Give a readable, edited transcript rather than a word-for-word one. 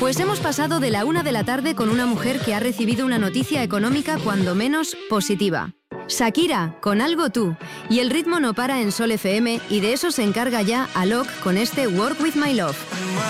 Pues hemos pasado de la 1 de la tarde con una mujer que ha recibido una noticia económica cuando menos positiva. Shakira, con Algo Tú. Y el ritmo no para en Sol FM y de eso se encarga ya Alok con este Work With My Love.